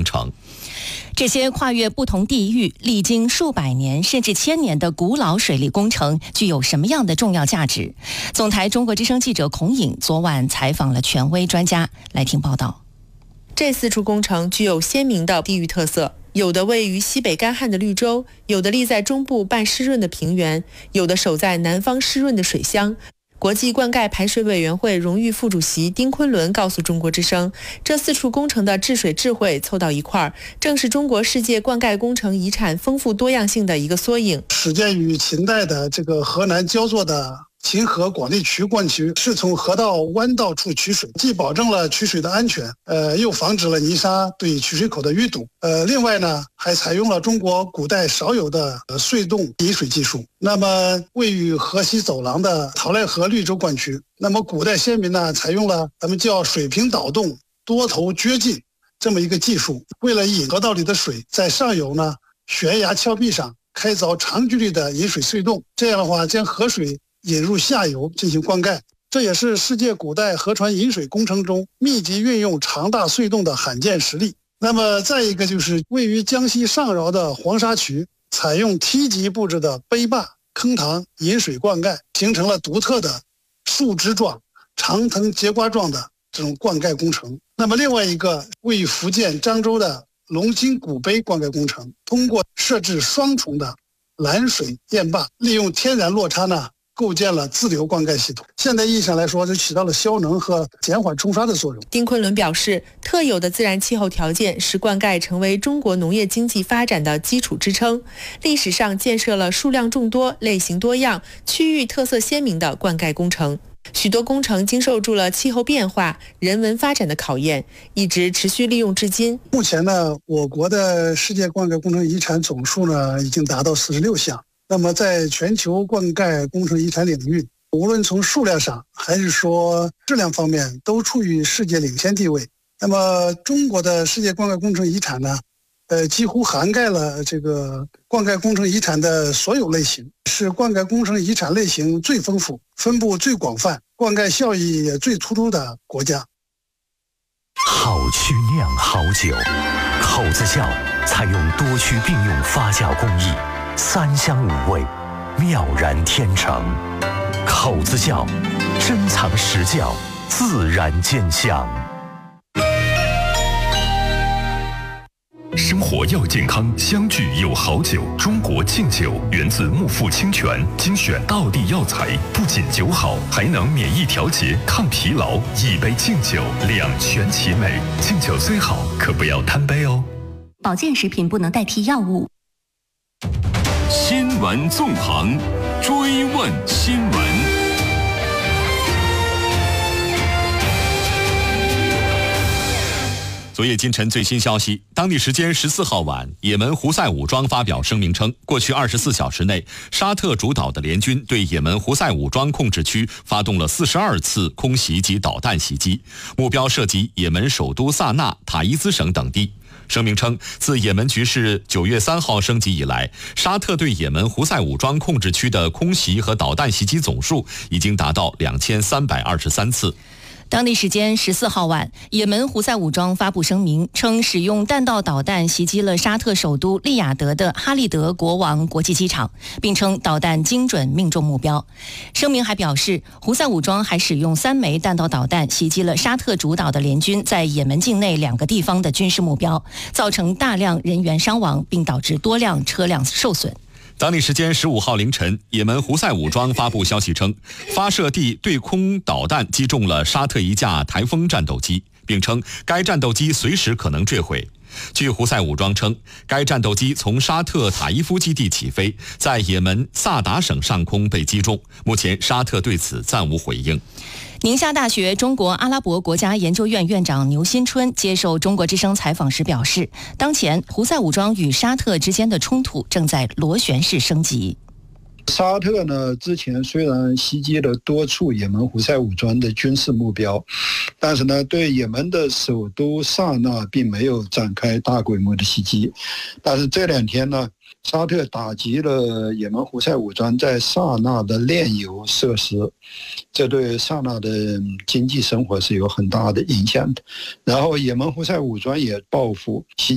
程。 这些跨越不同地域、历经数百年甚至千年的古老水利工程具有什么样的重要价值？总台中国之声记者孔颖昨晚采访了权威专家，来听报道。 这4处工程具有鲜明的地域特色，有的位于西北干旱的绿洲，有的立在中部半湿润的平原，有的守在南方湿润的水乡。国际灌溉排水委员会荣誉副主席丁昆仑告诉中国之声，这4处工程的治水智慧凑到一块儿，正是中国世界灌溉工程遗产丰富多样性的一个缩影。 始建于秦代的这个河南焦作的秦河广利渠灌渠，是从河道弯道处取水，既保证了取水的安全，又防止了泥沙对取水口的淤堵。另外呢，还采用了中国古代少有的隧洞引水技术。那么位于河西走廊的陶赖河绿洲灌渠，那么古代先民呢，采用了咱们叫水平导洞多头掘进这么一个技术，为了引河道里的水，在上游呢悬崖峭壁上开凿长距离的引水隧洞，这样的话将河水引入下游进行灌溉，这也是世界古代河船引水工程中密集运用长大隧洞的罕见实例。那么再一个就是位于江西上饶的黄沙渠，采用梯级布置的碑坝坑塘引水灌溉，形成了独特的树枝状、长藤节瓜状的这种灌溉工程。那么另外一个位于福建漳州的龙津古碑灌溉工程，通过设置双重的拦水堰坝，利用天然落差呢，构建了自流灌溉系统。现代意义上来说，就起到了消能和减缓冲刷的作用。 丁昆仑表示，特有的自然气候条件使灌溉成为中国农业经济发展的基础支撑。历史上建设了数量众多、类型多样、区域特色鲜明的灌溉工程。许多工程经受住了气候变化、人文发展的考验，一直持续利用至今。 目前呢，我国的世界灌溉工程遗产总数呢，已经达到46项。那么在全球灌溉工程遗产领域，无论从数量上还是说质量方面，都处于世界领先地位。那么中国的世界灌溉工程遗产呢，几乎涵盖了这个灌溉工程遗产的所有类型，是灌溉工程遗产类型最丰富、分布最广泛、灌溉效益也最突出的国家。 好曲酿好酒，口子窖采用多区并用发酵工艺，3香5味，妙然天成。口子窖，珍藏实窖，自然见香。 生活要健康，相聚有好酒。中国敬酒源自木富清泉，精选道地药材，不仅酒好，还能免疫调节、抗疲劳。一杯敬酒，两全其美。敬酒虽好，可不要贪杯哦。 保健食品不能代替药物。 新闻纵横，追问新闻。 昨夜今晨最新消息，当地时间14号晚，也门胡塞武装发表声明称，过去24小时内，沙特主导的联军对也门胡塞武装控制区发动了42次空袭及导弹袭击，目标涉及也门首都萨那、塔伊兹省等地。声明称，自也门局势9月3号升级以来，沙特对也门胡塞武装控制区的空袭和导弹袭击总数已经达到2323次。 当地时间14号晚，也门胡塞武装发布声明称，使用弹道导弹袭击了沙特首都利雅得的哈利德国王国际机场，并称导弹精准命中目标。声明还表示，胡塞武装还使用3枚弹道导弹袭击了沙特主导的联军在也门境内2个地方的军事目标，造成大量人员伤亡，并导致多辆车辆受损。 当地时间15号凌晨，也门胡塞武装发布消息称，发射地对空导弹击中了沙特一架台风战斗机，并称该战斗机随时可能坠毁。据胡塞武装称，该战斗机从沙特塔伊夫基地起飞，在也门萨达省上空被击中。目前沙特对此暂无回应。 宁夏大学中国阿拉伯国家研究院院长牛新春接受中国之声采访时表示，当前胡塞武装与沙特之间的冲突正在螺旋式升级。 沙特呢，之前虽然袭击了多处也门胡塞武装的军事目标，但是呢，对也门的首都萨那并没有展开大规模的袭击。但是这2天呢，沙特打击了也门胡塞武装在萨那的炼油设施，这对萨那的经济生活是有很大的影响的。然后也门胡塞武装也报复袭